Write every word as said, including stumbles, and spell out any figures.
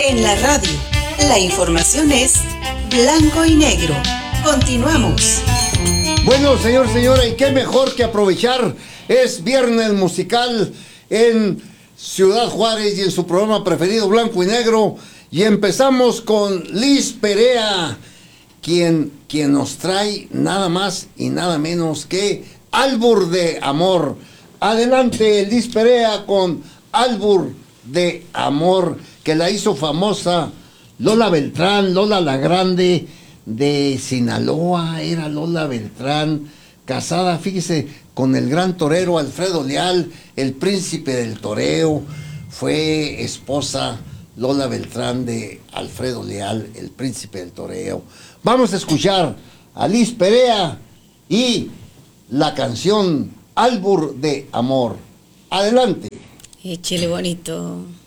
En la radio, la información es blanco y negro. Continuamos. Bueno, señor, señora, y qué mejor que aprovechar. Es viernes musical en Ciudad Juárez y en su programa preferido, Blanco y Negro. Y empezamos con Liz Perea, quien, quien nos trae nada más y nada menos que Albur de Amor. Adelante, Liz Perea, con Albur de Amor, que la hizo famosa Lola Beltrán, Lola la Grande de Sinaloa. Era Lola Beltrán, casada, fíjese, con el gran torero Alfredo Leal, el príncipe del toreo. Fue esposa Lola Beltrán de Alfredo Leal, el príncipe del toreo. Vamos a escuchar a Liz Perea y la canción Albur de Amor. Adelante. Échele bonito.